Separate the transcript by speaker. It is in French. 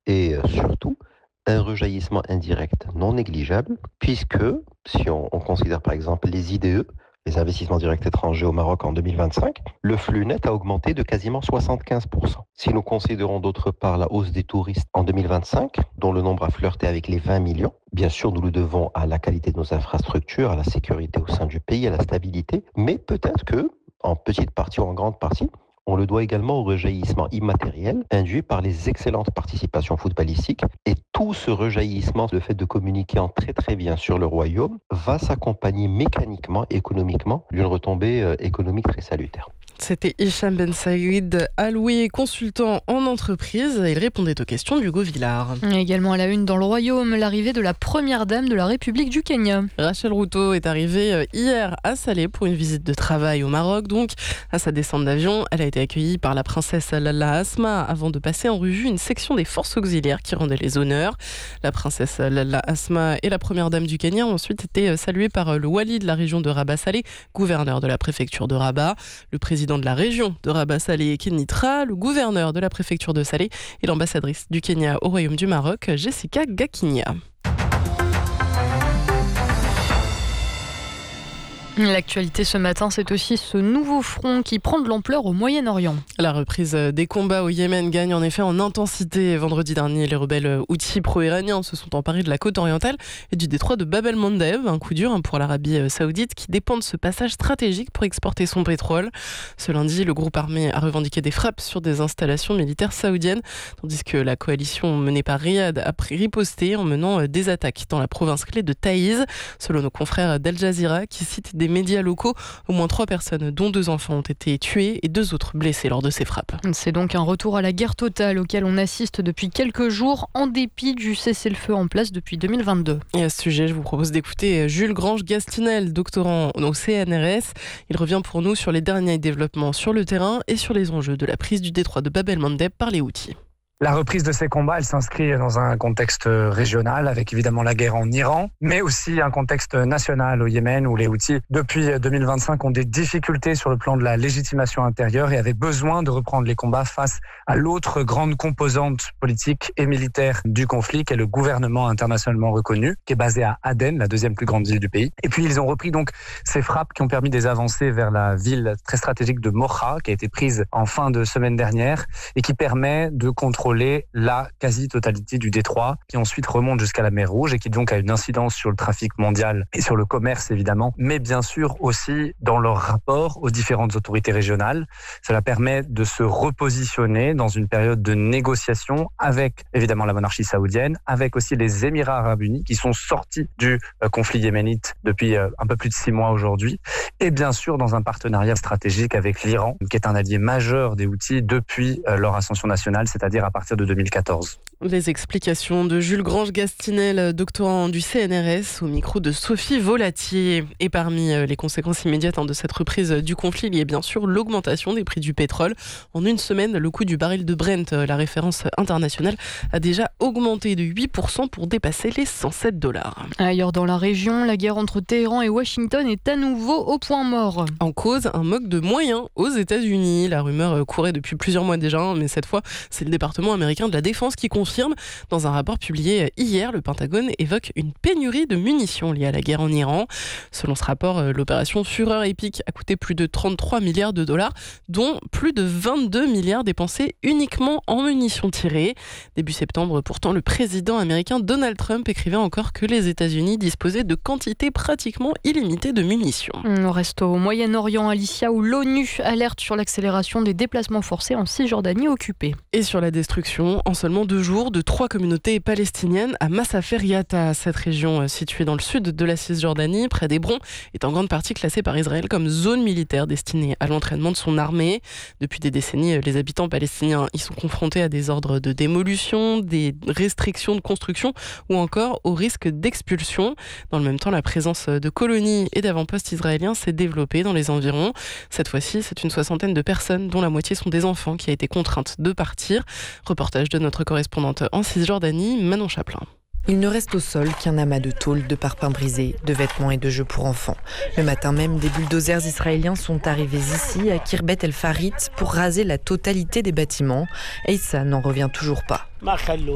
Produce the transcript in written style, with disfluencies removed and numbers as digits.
Speaker 1: et surtout un rejaillissement indirect non négligeable, puisque si on considère par exemple les IDE, les investissements directs étrangers au Maroc en 2025, le flux net a augmenté de quasiment 75%. Si nous considérons d'autre part la hausse des touristes en 2025, dont le nombre a flirté avec les 20 millions, bien sûr nous le devons à la qualité de nos infrastructures, à la sécurité au sein du pays, à la stabilité, mais peut-être que, en petite partie ou en grande partie, on le doit également au rejaillissement immatériel induit par les excellentes participations footballistiques. Et tout ce rejaillissement, le fait de communiquer en très bien sur le royaume, va s'accompagner mécaniquement, économiquement, d'une retombée économique très salutaire.
Speaker 2: C'était Hicham Ben Saïd Aloui, consultant en entreprise. Il répondait aux questions d'Hugo Villard.
Speaker 3: Également à la une dans le royaume, l'arrivée de la première dame de la République du Kenya.
Speaker 2: Rachel Ruto est arrivée hier à Salé pour une visite de travail au Maroc. Donc, à sa descente d'avion, elle a été accueillie par la princesse Lalla Asma avant de passer en revue une section des forces auxiliaires qui rendait les honneurs. La princesse Lalla Asma et la première dame du Kenya ont ensuite été saluées par le wali de la région de Rabat Salé, gouverneur de la préfecture de Rabat, le président de la région de Rabat Salé Kenitra, le gouverneur de la préfecture de Salé et l'ambassadrice du Kenya au Royaume du Maroc, Jessica Gakinia.
Speaker 3: L'actualité ce matin, c'est aussi ce nouveau front qui prend de l'ampleur au Moyen-Orient.
Speaker 2: La reprise des combats au Yémen gagne en effet en intensité. Vendredi dernier, les rebelles houthis pro-iraniens se sont emparés de la côte orientale et du détroit de Bab el-Mandeb. Un coup dur pour l'Arabie saoudite qui dépend de ce passage stratégique pour exporter son pétrole. Ce lundi, le groupe armé a revendiqué des frappes sur des installations militaires saoudiennes, tandis que la coalition menée par Riyad a riposté en menant des attaques dans la province clé de Taïz. Selon nos confrères d'Al Jazeera qui citent des médias locaux, au moins 3 personnes, dont 2 enfants, ont été tuées et 2 autres blessés lors de ces frappes.
Speaker 3: C'est donc un retour à la guerre totale auquel on assiste depuis quelques jours, en dépit du cessez-le-feu en place depuis 2022.
Speaker 2: Et à ce sujet, je vous propose d'écouter Jules Grange-Gastinel, doctorant au CNRS. Il revient pour nous sur les derniers développements sur le terrain et sur les enjeux de la prise du détroit de Bab el-Mandeb par les Houthis.
Speaker 4: La reprise de ces combats, elle s'inscrit dans un contexte régional avec évidemment la guerre en Iran, mais aussi un contexte national au Yémen où les Houthis, depuis 2025, ont des difficultés sur le plan de la légitimation intérieure et avaient besoin de reprendre les combats face à l'autre grande composante politique et militaire du conflit, qui est le gouvernement internationalement reconnu, qui est basé à Aden, la deuxième plus grande ville du pays. Et puis ils ont repris donc ces frappes qui ont permis des avancées vers la ville très stratégique de Mocha, qui a été prise en fin de semaine dernière et qui permet de contrôler la quasi-totalité du détroit qui ensuite remonte jusqu'à la mer Rouge et qui donc a une incidence sur le trafic mondial et sur le commerce évidemment, mais bien sûr aussi dans leur rapport aux différentes autorités régionales. Cela permet de se repositionner dans une période de négociation avec évidemment la monarchie saoudienne, avec aussi les Émirats arabes unis qui sont sortis du conflit yéménite depuis un peu plus de 6 mois aujourd'hui, et bien sûr dans un partenariat stratégique avec l'Iran, qui est un allié majeur des Houthis depuis leur ascension nationale, c'est-à-dire à partir de 2014.
Speaker 2: Les explications de Jules Grange-Gastinel, doctorant du CNRS, au micro de Sophie Volatier. Et parmi les conséquences immédiates de cette reprise du conflit, il y a bien sûr l'augmentation des prix du pétrole. En une semaine, le coût du baril de Brent, la référence internationale, a déjà augmenté de 8% pour dépasser les $107.
Speaker 3: Ailleurs dans la région, la guerre entre Téhéran et Washington est à nouveau au point mort.
Speaker 2: En cause, un manque de moyens aux États-Unis. La rumeur courait depuis plusieurs mois déjà, mais cette fois, c'est le département américain de la Défense qui confirme. Dans un rapport publié hier, le Pentagone évoque une pénurie de munitions liée à la guerre en Iran. Selon ce rapport, l'opération Fureur épique a coûté plus de 33 milliards de dollars, dont plus de 22 milliards dépensés uniquement en munitions tirées. Début septembre, pourtant, le président américain Donald Trump écrivait encore que les États-Unis disposaient de quantités pratiquement illimitées de munitions.
Speaker 3: On reste au Moyen-Orient, Alicia, où l'ONU alerte sur l'accélération des déplacements forcés en Cisjordanie occupée.
Speaker 2: Et sur la destruction, en seulement 2 jours, de 3 communautés palestiniennes à Masafer Yatta. Cette région située dans le sud de la Cisjordanie, près d'Hébron, est en grande partie classée par Israël comme zone militaire destinée à l'entraînement de son armée. Depuis des décennies, les habitants palestiniens y sont confrontés à des ordres de démolition, des restrictions de construction ou encore au risque d'expulsion. Dans le même temps, la présence de colonies et d'avant-postes israéliens s'est développée dans les environs. Cette fois-ci, c'est une 60aine de personnes, dont la moitié sont des enfants, qui a été contrainte de partir. Reportage de notre correspondante en Cisjordanie, Manon Chaplin.
Speaker 5: Il ne reste au sol qu'un amas de tôles, de parpaings brisés, de vêtements et de jeux pour enfants. Le matin même, des bulldozers israéliens sont arrivés ici, à Kirbet El Farit, pour raser la totalité des bâtiments. Eissa n'en revient toujours pas.